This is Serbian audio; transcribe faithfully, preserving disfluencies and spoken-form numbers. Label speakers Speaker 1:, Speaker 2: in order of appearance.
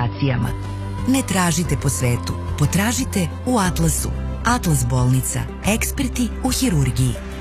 Speaker 1: operacijama. Ne tražite po svetu, potražite u Atlasu. Atlas bolnica, eksperti u hirurgiji.